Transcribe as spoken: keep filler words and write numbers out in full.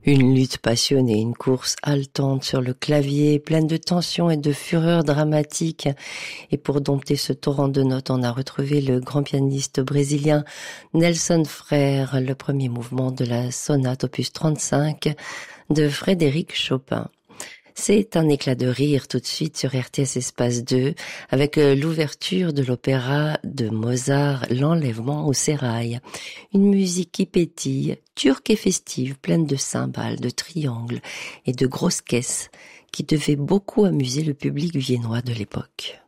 Une lutte passionnée, une course haletante sur le clavier, pleine de tension et de fureur dramatique. Et pour dompter ce torrent de notes, on a retrouvé le grand pianiste brésilien Nelson Frère, le premier mouvement de la sonate opus trente-cinq de Frédéric Chopin. C'est un éclat de rire tout de suite sur R T S Espace deux avec l'ouverture de l'opéra de Mozart, L'Enlèvement au sérail. Une musique qui pétille, turque et festive, pleine de cymbales, de triangles et de grosses caisses qui devait beaucoup amuser le public viennois de l'époque.